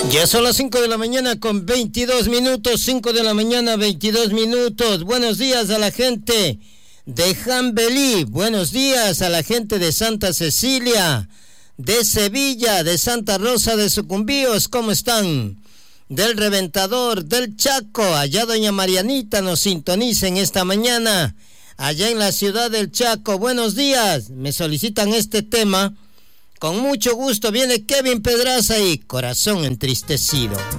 Ya son las 5 de la mañana con 22 minutos, 5 de la mañana 22 minutos. Buenos días a la gente de Jambelí, buenos días a la gente de Santa Cecilia, de Sevilla, de Santa Rosa de Sucumbíos, ¿cómo están? Del Reventador, del Chaco, allá doña Marianita nos sintoniza en esta mañana, allá en la ciudad del Chaco. Buenos días, me solicitan este tema. Con mucho gusto viene Kevin Pedraza y Corazón Entristecido.